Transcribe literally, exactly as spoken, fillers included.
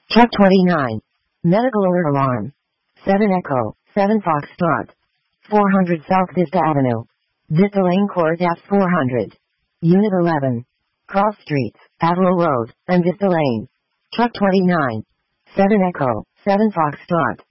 Truck twenty-nine. Medical alert alarm. seven Echo, seven Foxtrot. four hundred South Vista Avenue. Vista Lane Court F four hundred. Unit eleven. Cross Streets, Averill Road, and Vista Lane. Truck twenty-nine. seven Echo, seven Foxtrot.